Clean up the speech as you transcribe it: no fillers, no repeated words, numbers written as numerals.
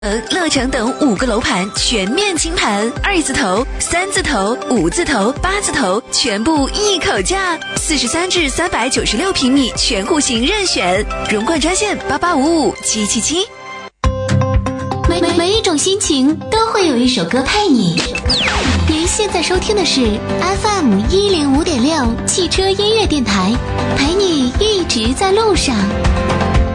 乐城等5个楼盘全面清盘，2字头、3字头、5字头、8字头全部一口价，43至396平米全户型任选，荣冠专线88557777。 每一种心情都会有一首歌配你。您现在收听的是 FM105.6汽车音乐电台，陪你一直在路上。